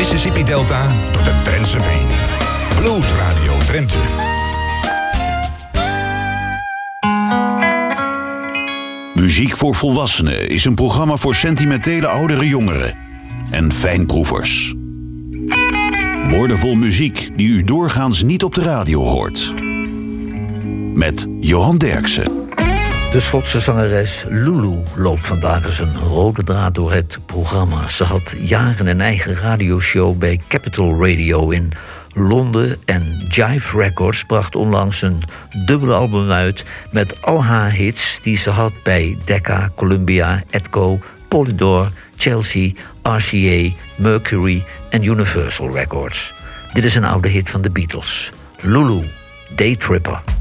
Mississippi Delta tot de Drentse Veen. Blues Radio Drenthe. Muziek voor Volwassenen is een programma voor sentimentele oudere jongeren en fijnproevers. Woordenvol muziek die u doorgaans niet op de radio hoort. Met Johan Derksen. De Schotse zangeres Lulu loopt vandaag eens een rode draad door het programma. Ze had jaren een eigen radioshow bij Capital Radio in Londen en Jive Records bracht onlangs een dubbele album uit met al haar hits die ze had bij Decca, Columbia, Atco, Polydor, Chelsea, RCA, Mercury en Universal Records. Dit is een oude hit van de Beatles. Lulu, Daytripper.